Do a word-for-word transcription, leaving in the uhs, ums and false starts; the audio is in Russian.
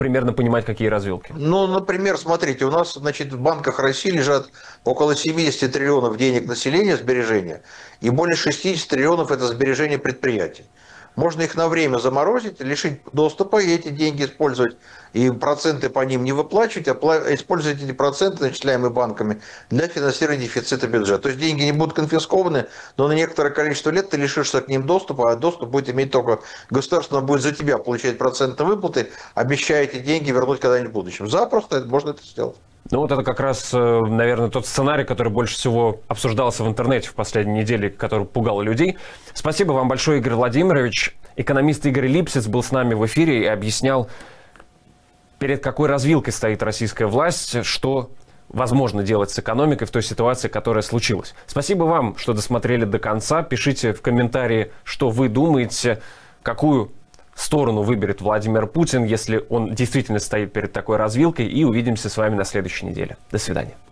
примерно понимать, какие развилки? Ну, например, смотрите, у нас, значит, в банках России лежат около семьдесят триллионов денег населения, сбережения, и более шестьдесят триллионов – это сбережения предприятий. Можно их на время заморозить, лишить доступа и эти деньги использовать, и проценты по ним не выплачивать, а использовать эти проценты, начисляемые банками, для финансирования дефицита бюджета. То есть деньги не будут конфискованы, но на некоторое количество лет ты лишишься к ним доступа, а доступ будет иметь только государство, будет за тебя получать процентные выплаты, обещая эти деньги вернуть когда-нибудь в будущем. Запросто можно это сделать. Ну вот это как раз, наверное, тот сценарий, который больше всего обсуждался в интернете в последние недели, который пугал людей. Спасибо вам большое, Игорь Владимирович. Экономист Игорь Липсиц был с нами в эфире и объяснял, перед какой развилкой стоит российская власть, что возможно делать с экономикой в той ситуации, которая случилась. Спасибо вам, что досмотрели до конца. Пишите в комментарии, что вы думаете, какую сторону выберет Владимир Путин, если он действительно стоит перед такой развилкой. И увидимся с вами на следующей неделе. До свидания.